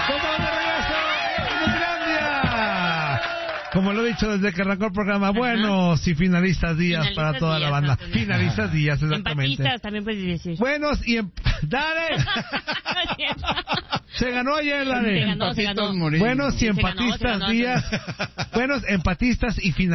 Estamos de regreso en Finlandia. Como lo he dicho desde que arrancó el programa, buenos y finalistas días para toda la banda. Finalistas días, exactamente. Empatistas también puedes decir. Buenos y... ¡Dale! Se ganó ayer, Dale. Se ganó. Buenos y empatistas días. Buenos empatistas y finalistas.